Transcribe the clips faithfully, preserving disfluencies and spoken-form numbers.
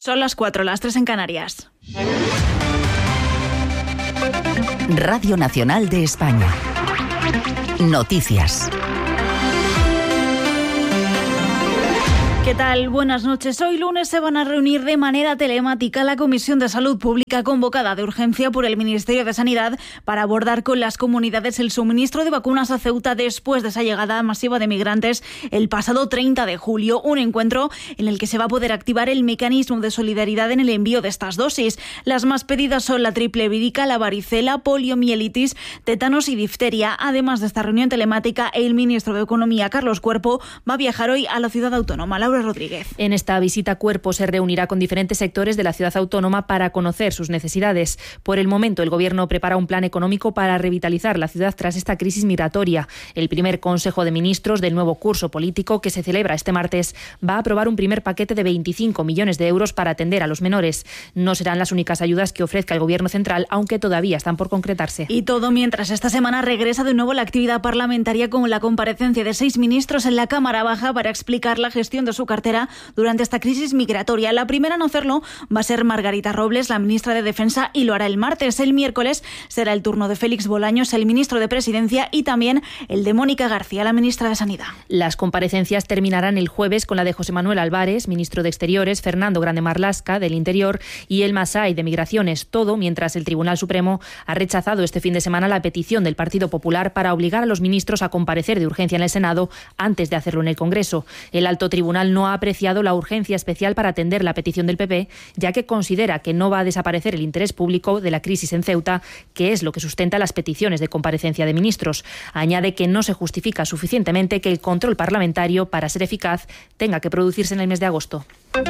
Son las cuatro, las tres en Canarias. Radio Nacional de España. Noticias. ¿Qué tal? Buenas noches. Hoy lunes se van a reunir de manera telemática la Comisión de Salud Pública convocada de urgencia por el Ministerio de Sanidad para abordar con las comunidades el suministro de vacunas a Ceuta después de esa llegada masiva de migrantes el pasado treinta de julio. Un encuentro en el que se va a poder activar el mecanismo de solidaridad en el envío de estas dosis. Las más pedidas son la triple vírica, la varicela, poliomielitis, tétanos y difteria. Además de esta reunión telemática, el ministro de Economía, Carlos Cuerpo, va a viajar hoy a la ciudad autónoma. Laura Rodríguez. En esta visita, Cuerpo se reunirá con diferentes sectores de la ciudad autónoma para conocer sus necesidades. Por el momento, el Gobierno prepara un plan económico para revitalizar la ciudad tras esta crisis migratoria. El primer Consejo de Ministros del nuevo curso político, que se celebra este martes, va a aprobar un primer paquete de veinticinco millones de euros para atender a los menores. No serán las únicas ayudas que ofrezca el Gobierno central, aunque todavía están por concretarse. Y todo mientras esta semana regresa de nuevo la actividad parlamentaria con la comparecencia de seis ministros en la Cámara Baja para explicar la gestión de su cartera durante esta crisis migratoria. La primera en hacerlo va a ser Margarita Robles, la ministra de Defensa, y lo hará el martes. El miércoles será el turno de Félix Bolaños, el ministro de Presidencia, y también el de Mónica García, la ministra de Sanidad. Las comparecencias terminarán el jueves con la de José Manuel Álvarez, ministro de Exteriores, Fernando Grande Marlaska, del Interior, y el Masai, de Migraciones. Todo mientras el Tribunal Supremo ha rechazado este fin de semana la petición del Partido Popular para obligar a los ministros a comparecer de urgencia en el Senado antes de hacerlo en el Congreso. El alto tribunal no ha apreciado la urgencia especial para atender la petición del P P, ya que considera que no va a desaparecer el interés público de la crisis en Ceuta, que es lo que sustenta las peticiones de comparecencia de ministros. Añade que no se justifica suficientemente que el control parlamentario, para ser eficaz, tenga que producirse en el mes de agosto.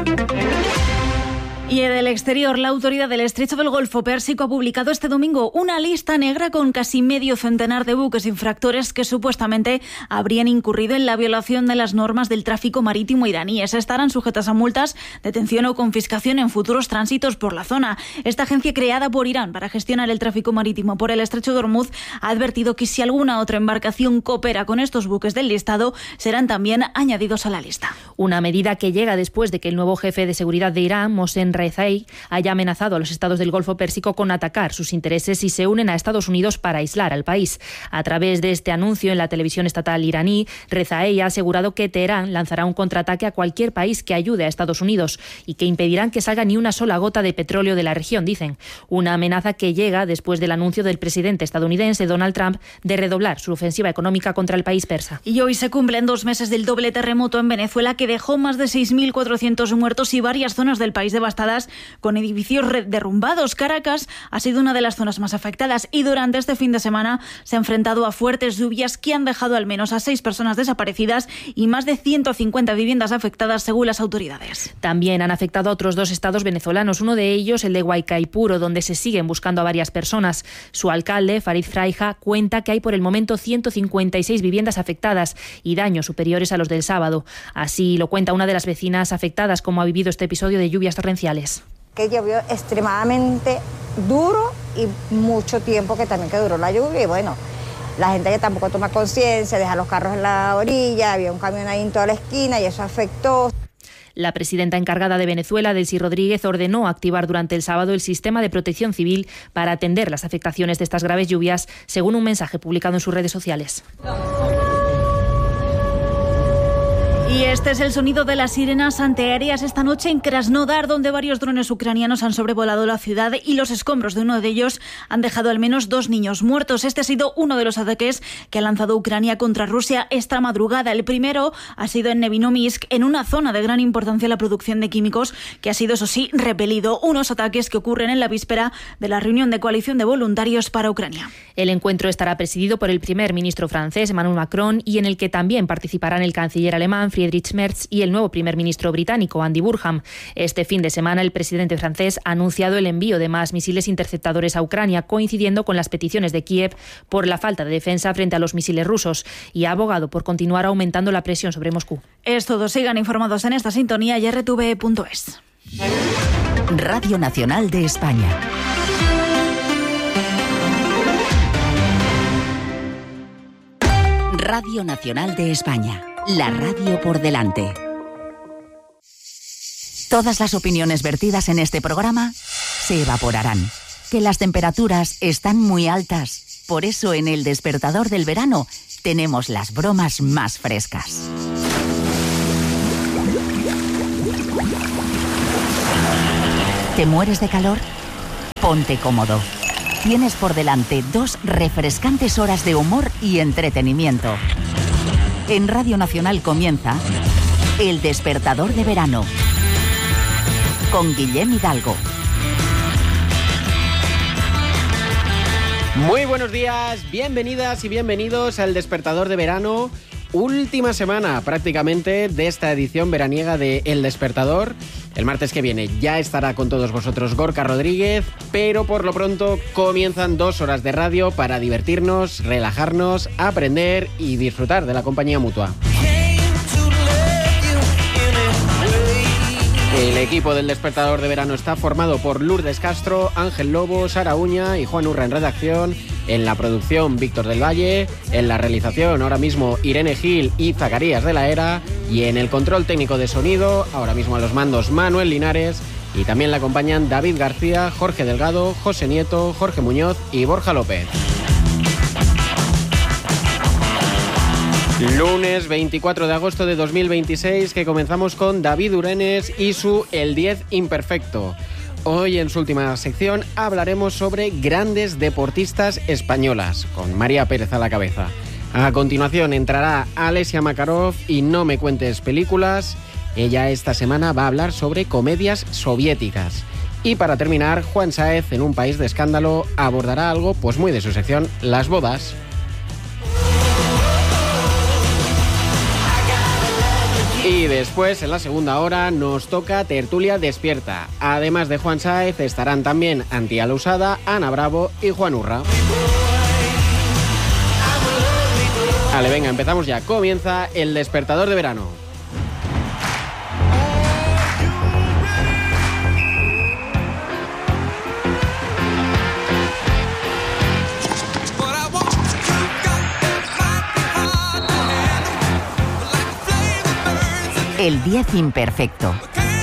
Y en el exterior, la autoridad del Estrecho del Golfo Pérsico ha publicado este domingo una lista negra con casi medio centenar de buques infractores que supuestamente habrían incurrido en la violación de las normas del tráfico marítimo iraníes. Estarán sujetas a multas, detención o confiscación en futuros tránsitos por la zona. Esta agencia, creada por Irán para gestionar el tráfico marítimo por el Estrecho de Hormuz, ha advertido que si alguna otra embarcación coopera con estos buques del listado, serán también añadidos a la lista. Una medida que llega después de que el nuevo jefe de seguridad de Irán, Mohsen Rezai, haya amenazado a los estados del Golfo Pérsico con atacar sus intereses si se unen a Estados Unidos para aislar al país. A través de este anuncio en la televisión estatal iraní, Rezai ha asegurado que Teherán lanzará un contraataque a cualquier país que ayude a Estados Unidos y que impedirán que salga ni una sola gota de petróleo de la región, dicen. Una amenaza que llega después del anuncio del presidente estadounidense Donald Trump de redoblar su ofensiva económica contra el país persa. Y hoy se cumplen dos meses del doble terremoto en Venezuela, que dejó más de seis mil cuatrocientos muertos y varias zonas del país devastadas con edificios derrumbados. Caracas ha sido una de las zonas más afectadas y durante este fin de semana se ha enfrentado a fuertes lluvias que han dejado al menos a seis personas desaparecidas y más de ciento cincuenta viviendas afectadas, según las autoridades. También han afectado a otros dos estados venezolanos, uno de ellos el de Guaycaipuro, donde se siguen buscando a varias personas. Su alcalde, Farid Fraija, cuenta que hay por el momento ciento cincuenta y seis viviendas afectadas y daños superiores a los del sábado. Así lo cuenta una de las vecinas afectadas, como ha vivido este episodio de lluvias torrenciales. Que llovió extremadamente duro y mucho tiempo que también que duró la lluvia y bueno, la gente que tampoco toma conciencia, deja los carros en la orilla, había un camión ahí en toda la esquina y eso afectó. La presidenta encargada de Venezuela, Delcy Rodríguez, ordenó activar durante el sábado el sistema de protección civil para atender las afectaciones de estas graves lluvias, según un mensaje publicado en sus redes sociales. Y este es el sonido de las sirenas antiaéreas esta noche en Krasnodar, donde varios drones ucranianos han sobrevolado la ciudad y los escombros de uno de ellos han dejado al menos dos niños muertos. Este ha sido uno de los ataques que ha lanzado Ucrania contra Rusia esta madrugada. El primero ha sido en Nevinomysk, en una zona de gran importancia en la producción de químicos, que ha sido, eso sí, repelido. Unos ataques que ocurren en la víspera de la reunión de coalición de voluntarios para Ucrania. El encuentro estará presidido por el primer ministro francés, Emmanuel Macron, y en el que también participarán el canciller alemán, Friedrich Merz, y el nuevo primer ministro británico, Andy Burnham. Este fin de semana, el presidente francés ha anunciado el envío de más misiles interceptadores a Ucrania, coincidiendo con las peticiones de Kiev por la falta de defensa frente a los misiles rusos, y ha abogado por continuar aumentando la presión sobre Moscú. Es todo. Sigan informados en esta sintonía y r t v punto es. Radio Nacional de España. Radio Nacional de España. La radio por delante. Todas las opiniones vertidas en este programa se evaporarán. Que las temperaturas están muy altas. Por eso en El Despertador del Verano tenemos las bromas más frescas. ¿Te mueres de calor? Ponte cómodo. Tienes por delante dos refrescantes horas de humor y entretenimiento. En Radio Nacional comienza El Despertador de Verano con Guillem Hidalgo. Muy buenos días, bienvenidas y bienvenidos al Despertador de Verano. Última semana prácticamente de esta edición veraniega de El Despertador. El martes que viene ya estará con todos vosotros Gorka Rodríguez, pero por lo pronto comienzan dos horas de radio para divertirnos, relajarnos, aprender y disfrutar de la compañía mutua. El equipo del Despertador de Verano está formado por Lourdes Castro, Ángel Lobo, Sara Uña y Juan Urra en redacción. En la producción, Víctor del Valle. En la realización, ahora mismo, Irene Gil y Zacarías de la Era. Y en el control técnico de sonido, ahora mismo a los mandos, Manuel Linares. Y también le acompañan David García, Jorge Delgado, José Nieto, Jorge Muñoz y Borja López. Lunes veinticuatro de agosto de dos mil veintiséis, que comenzamos con David Urenes y su El diez Imperfecto. Hoy en su última sección hablaremos sobre grandes deportistas españolas, con María Pérez a la cabeza. A continuación entrará Alessia Makarov y No me cuentes películas. Ella esta semana va a hablar sobre comedias soviéticas. Y para terminar, Juan Sáez, en Un país de escándalo, abordará algo pues muy de su sección, las bodas. Y después, en la segunda hora, nos toca Tertulia Despierta. Además de Juan Sáez, estarán también Antía Lousada, Ana Bravo y Juan Urra. Vale, venga, empezamos ya. Comienza El Despertador de Verano. El diez Imperfecto.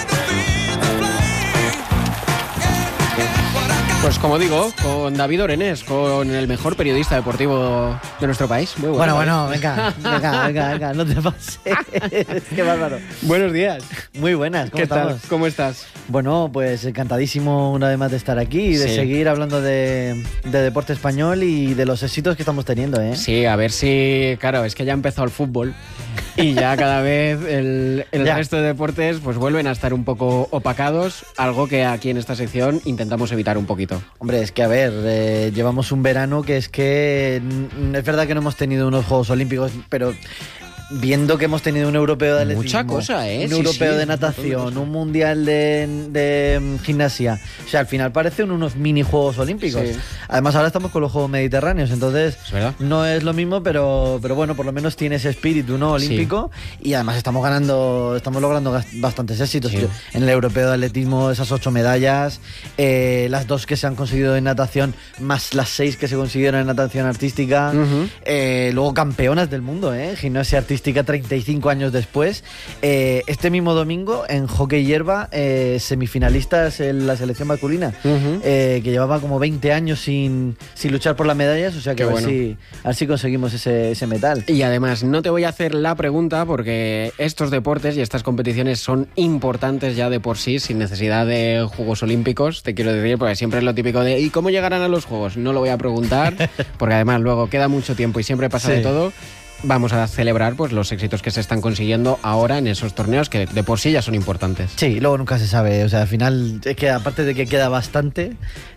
Pues como digo, con David Urenes, con el mejor periodista deportivo de nuestro país. Muy bueno, bueno, bueno, venga, venga, venga, venga, no te pases. Qué bárbaro. Buenos días. Muy buenas, ¿cómo ¿Qué estamos? tal? ¿Cómo estás? Bueno, pues encantadísimo una vez más de estar aquí y de Sí. seguir hablando de, de deporte español y de los éxitos que estamos teniendo, ¿eh? Sí, a ver si... Claro, es que ya ha empezado el fútbol y ya cada vez el, el Ya. resto de deportes pues vuelven a estar un poco opacados, algo que aquí en esta sección intentamos evitar un poquito. Hombre, es que a ver, eh, llevamos un verano que es que... mm, Es verdad que no hemos tenido unos Juegos Olímpicos, pero... Viendo que hemos tenido un europeo de atletismo, Mucha cosa, ¿eh? un Sí, europeo sí, de un montón de natación, cosas. un mundial de, de mm, gimnasia. O sea, al final parecen unos mini Juegos Olímpicos. Sí. Además, ahora estamos con los Juegos Mediterráneos, entonces Es verdad. no es lo mismo, pero, pero bueno, por lo menos tiene ese espíritu, ¿no? Olímpico. Y además estamos ganando, estamos logrando gas- bastantes éxitos. Sí. Yo- En el europeo de atletismo, esas ocho medallas, eh, las dos que se han conseguido en natación, más las seis que se consiguieron en natación artística. Ujú. Eh, luego campeonas del mundo, ¿eh? Gimnasia artística treinta y cinco años después. Eh, este mismo domingo en hockey hierba, eh, semifinalistas en la selección masculina, Ujú. eh, que llevaba como veinte años sin, sin luchar por las medallas, o sea que Qué a ver, bueno. si, a ver si conseguimos ese, ese metal. Y además, no te voy a hacer la pregunta porque estos deportes y estas competiciones son importantes ya de por sí, sin necesidad de Juegos Olímpicos, te quiero decir, porque siempre es lo típico de ¿y cómo llegarán a los Juegos? No lo voy a preguntar, porque además luego queda mucho tiempo y siempre pasa Sí. de todo. Vamos a celebrar pues los éxitos que se están consiguiendo ahora en esos torneos que de por sí ya son importantes. Sí, luego nunca se sabe, o sea, al final es que aparte de que queda bastante,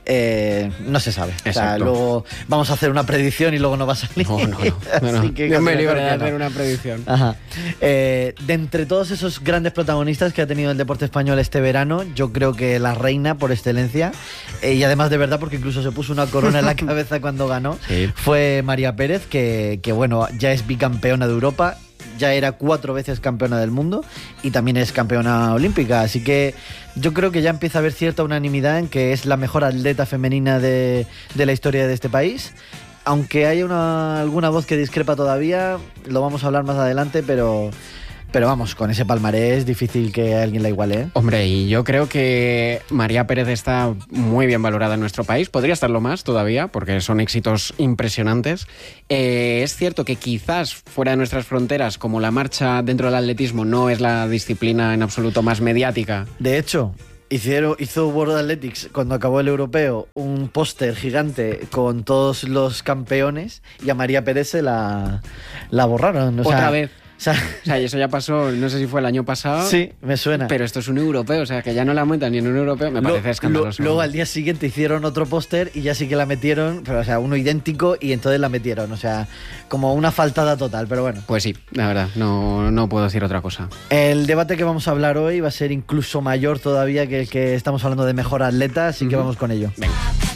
eh, no se sabe. O sea, Exacto. luego vamos a hacer una predicción y luego no va a salir. No, no, no. no, no. Así que Dios casi me mejor libre de que no. hacer una predicción. Ajá. Eh, de entre todos esos grandes protagonistas que ha tenido el deporte español este verano, yo creo que la reina por excelencia, eh, y además de verdad porque incluso se puso una corona en la cabeza cuando ganó, Sí. fue María Pérez, que, que bueno, ya es bicampeona de Europa, ya era cuatro veces campeona del mundo y también es campeona olímpica, así que yo creo que ya empieza a haber cierta unanimidad en que es la mejor atleta femenina de, de la historia de este país. Aunque haya una, alguna voz que discrepa todavía, lo vamos a hablar más adelante, pero pero vamos, con ese palmarés es difícil que alguien la iguale, ¿eh? Hombre, y yo creo que María Pérez está muy bien valorada en nuestro país, podría estarlo más todavía, porque son éxitos impresionantes. Eh, es cierto que quizás fuera de nuestras fronteras, como la marcha dentro del atletismo no es la disciplina en absoluto más mediática. De hecho, hicieron, hizo World Athletics, cuando acabó el europeo, un póster gigante con todos los campeones, y a María Pérez se la, la borraron. O Otra sea, vez. O sea, O sea, y eso ya pasó, no sé si fue el año pasado. sí, me suena. Pero esto es un europeo, o sea, que ya no la metan ni en un europeo, me parece Lo- escandaloso. lo- luego al día siguiente hicieron otro póster y ya sí que la metieron, pero o sea, uno idéntico y entonces la metieron, o sea, como una faltada total, pero bueno. Pues sí, la verdad, no, no puedo decir otra cosa. El debate que vamos a hablar hoy va a ser incluso mayor todavía que el que estamos hablando de mejor atleta, así que Ujú. vamos con ello. Venga.